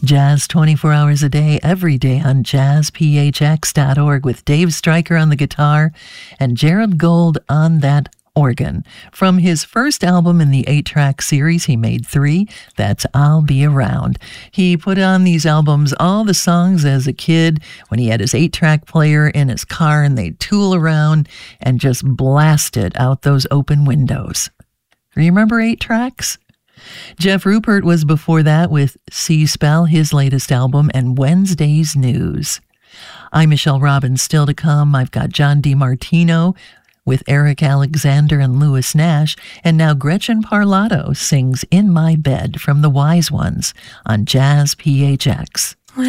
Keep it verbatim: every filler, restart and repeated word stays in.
Jazz twenty-four hours a day, every day on jazz p h x dot org with Dave Stryker on the guitar and Gerald Gold on that organ. From his first album in the eight-track series, he made three. That's I'll Be Around. He put on these albums, all the songs as a kid when he had his eight-track player in his car and they'd tool around and just blasted out those open windows. Remember eight tracks? Jeff Rupert was before that with C-Spell, his latest album, and Wednesday's News. I'm Michelle Robbins, still to come. I've got John DiMartino with Eric Alexander and Louis Nash, and now Gretchen Parlato sings In My Bed from the Wise Ones on Jazz P H X.